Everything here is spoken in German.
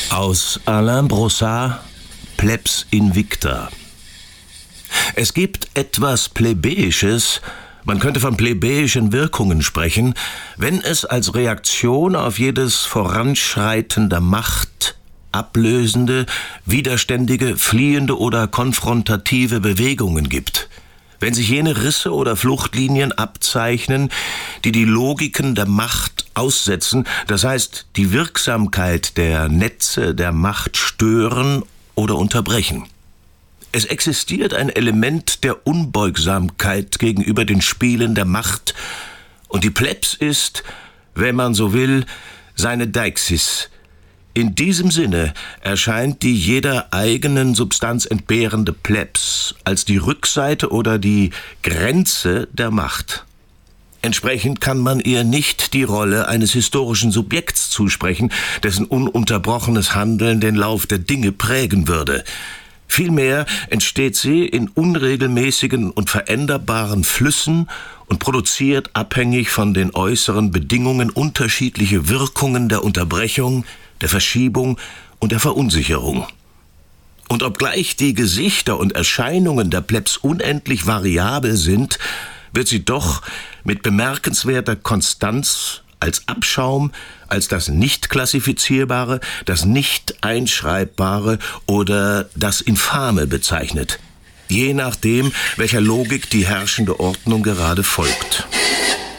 Aus Alain Brossard, Plebs Invicta. Es gibt etwas Plebejisches, man könnte von plebejischen Wirkungen sprechen, wenn es als Reaktion auf jedes Voranschreiten der Macht ablösende, widerständige, fliehende oder konfrontative Bewegungen gibt. Wenn sich jene Risse oder Fluchtlinien abzeichnen, die die Logiken der Macht aussetzen, das heißt, die Wirksamkeit der Netze der Macht stören oder unterbrechen. Es existiert ein Element der Unbeugsamkeit gegenüber den Spielen der Macht, und die Plebs ist, wenn man so will, seine Deixis. In diesem Sinne erscheint die jeder eigenen Substanz entbehrende Plebs als die Rückseite oder die Grenze der Macht. Entsprechend kann man ihr nicht die Rolle eines historischen Subjekts zusprechen, dessen ununterbrochenes Handeln den Lauf der Dinge prägen würde. Vielmehr entsteht sie in unregelmäßigen und veränderbaren Flüssen und produziert abhängig von den äußeren Bedingungen unterschiedliche Wirkungen der Unterbrechung, der Verschiebung und der Verunsicherung. Und obgleich die Gesichter und Erscheinungen der Plebs unendlich variabel sind, wird sie doch mit bemerkenswerter Konstanz als Abschaum, als das Nicht-Klassifizierbare, das Nicht-Einschreibbare oder das Infame bezeichnet, je nachdem, welcher Logik die herrschende Ordnung gerade folgt.